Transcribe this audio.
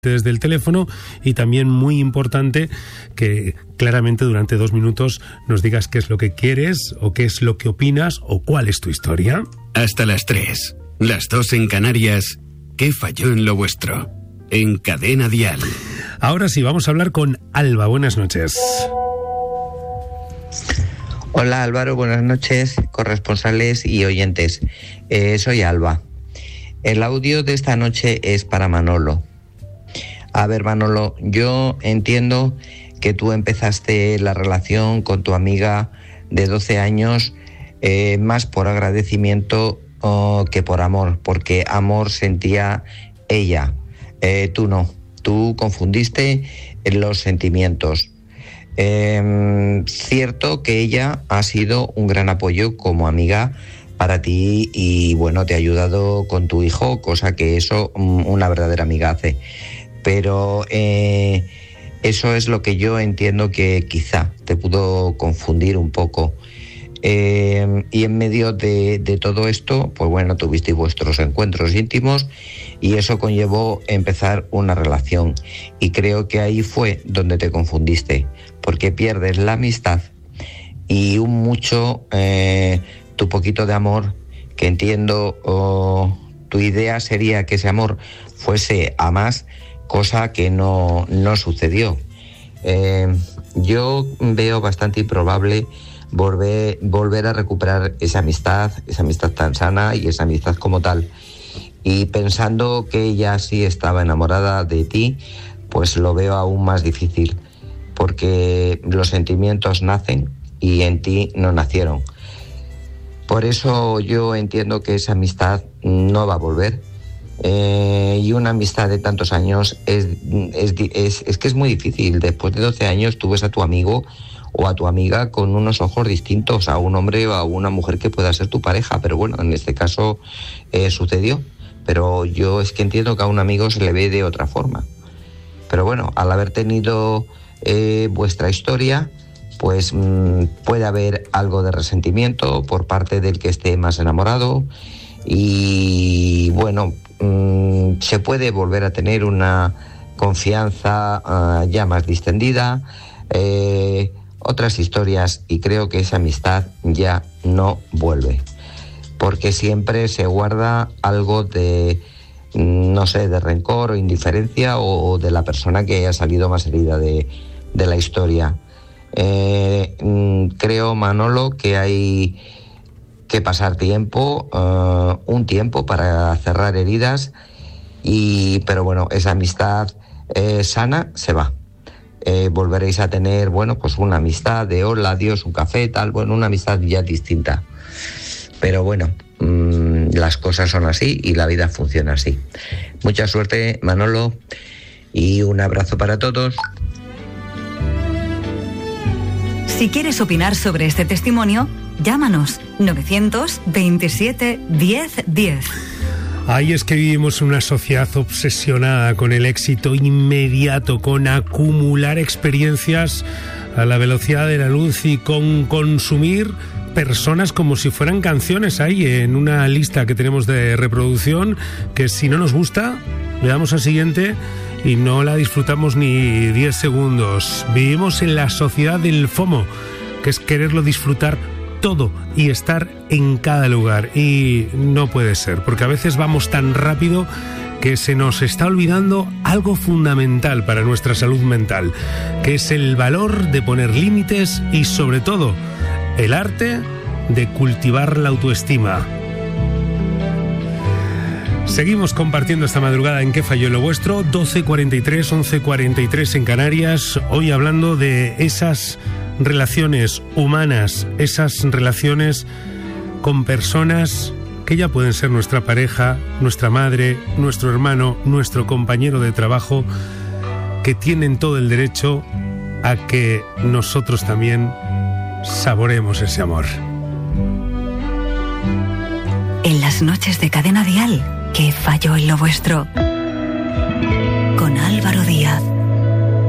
desde el teléfono, y también muy importante que claramente durante 2 minutos nos digas qué es lo que quieres o qué es lo que opinas o cuál es tu historia. Hasta las 3, las 2 en Canarias. ¿Qué falló en lo vuestro? En Cadena Dial. Ahora sí, vamos a hablar con Alba. Buenas noches. Hola Álvaro, buenas noches, corresponsales y oyentes. Soy Alba. El audio de esta noche es para Manolo. A ver, Manolo, yo entiendo que tú empezaste la relación con tu amiga de 12 años más por agradecimiento que por amor, porque amor sentía ella, tú no, tú confundiste los sentimientos. Cierto que ella ha sido un gran apoyo como amiga para ti y bueno, te ha ayudado con tu hijo, cosa que eso una verdadera amiga hace. Pero eso es lo que yo entiendo que quizá te pudo confundir un poco. Y en medio de todo esto, pues bueno, tuvisteis vuestros encuentros íntimos y eso conllevó empezar una relación. Y creo que ahí fue donde te confundiste, porque pierdes la amistad y tu poquito de amor, que entiendo, tu idea sería que ese amor fuese a más, cosa que no sucedió. Yo veo bastante improbable volver a recuperar esa amistad tan sana y esa amistad como tal. Y pensando que ella sí estaba enamorada de ti, pues lo veo aún más difícil, porque los sentimientos nacen y en ti no nacieron. Por eso yo entiendo que esa amistad no va a volver. Y una amistad de tantos años es que es muy difícil. Después de 12 años tú ves a tu amigo o a tu amiga con unos ojos distintos a un hombre o a una mujer que pueda ser tu pareja, pero bueno, en este caso sucedió. Pero yo es que entiendo que a un amigo se le ve de otra forma. Pero bueno, al haber tenido vuestra historia, pues puede haber algo de resentimiento por parte del que esté más enamorado y bueno, se puede volver a tener una confianza ya más distendida, otras historias, y creo que esa amistad ya no vuelve, porque siempre se guarda algo de, no sé, de rencor o indiferencia o de la persona que haya salido más herida de la historia. Creo, Manolo, que hay que pasar un tiempo para cerrar heridas, pero bueno, esa amistad sana se va. Volveréis a tener, bueno, pues una amistad de hola, adiós, un café, tal, bueno, una amistad ya distinta. Pero bueno, las cosas son así y la vida funciona así. Mucha suerte, Manolo, y un abrazo para todos. Si quieres opinar sobre este testimonio, llámanos 927 10 10. Ahí es que vivimos una sociedad obsesionada con el éxito inmediato, con acumular experiencias a la velocidad de la luz y con consumir personas como si fueran canciones ahí en una lista que tenemos de reproducción, que si no nos gusta, le damos al siguiente y no la disfrutamos ni 10 segundos. Vivimos en la sociedad del FOMO, que es quererlo disfrutar todo y estar en cada lugar, y no puede ser, porque a veces vamos tan rápido que se nos está olvidando algo fundamental para nuestra salud mental, que es el valor de poner límites y sobre todo el arte de cultivar la autoestima. Seguimos compartiendo esta madrugada en ¿Qué falló en lo vuestro? 12:43, 11:43 en Canarias. Hoy hablando de esas relaciones humanas, esas relaciones con personas que ya pueden ser nuestra pareja, nuestra madre, nuestro hermano, nuestro compañero de trabajo, que tienen todo el derecho a que nosotros también saboreemos ese amor. En las noches de Cadena Dial, ¿qué falló en lo vuestro?